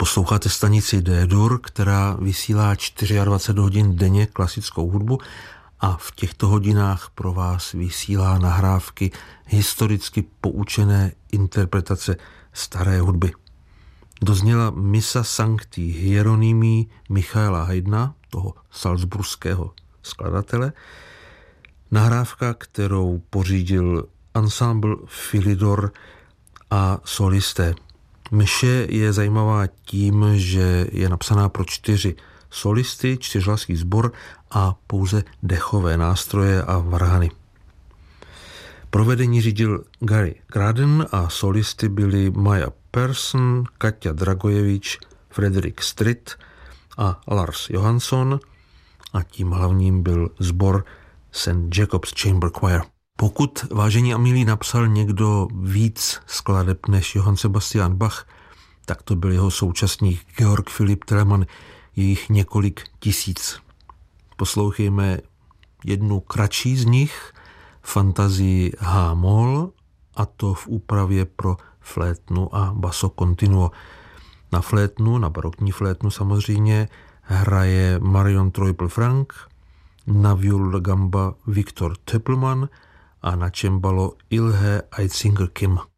Posloucháte stanici D-Dur, která vysílá 24 hodin denně klasickou hudbu a v těchto hodinách pro vás vysílá nahrávky historicky poučené interpretace staré hudby. Dozněla Missa Sancti Hieronymi Michaela Haydna, toho salzburského skladatele, nahrávka, kterou pořídil ensemble Philidor a solisté. Mše je zajímavá tím, že je napsaná pro 4 solisty, 4hlasý sbor a pouze dechové nástroje a varhany. Provedení řídil Gary Graden a solisty byli Maja Persson, Katia Dragojevič, Frederick Stritt a Lars Johansson a tím hlavním byl sbor St. Jacob's Chamber Choir. Pokud, vážení a milí, napsal někdo víc skladeb než Johann Sebastian Bach, tak to byl jeho současník Georg Philipp Telemann, je jich několik tisíc. Poslouchejme jednu kratší z nich, fantazii H-moll, a to v úpravě pro flétnu a basso continuo. Na flétnu, na barokní flétnu samozřejmě, hraje Marion Treupel-Frank, na violu da gamba Viktor Töpelmann a na cembalo Ilhe Eitzinger Kim.